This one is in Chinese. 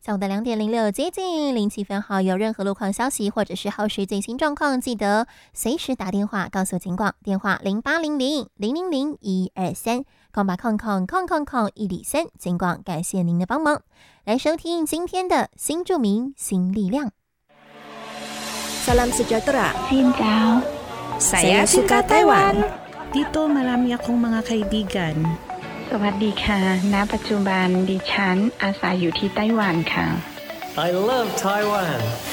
下午的2:06接近07分，好，有任何路况消息或者是后续最新状况，记得随时打电话告诉警广，电话0800-000-123，空白空空空空空103，警广感谢您的帮忙。来收听今天的新著名新力量。 Salam sejahtera. Xin chào. Saya suka Taiwan. Dito marami akong mga kaibigan. สวัสดีค่ะณปัจจุบันดิฉันอาศัยอยู่ที่ไต้หวันค่ะ I love Taiwan.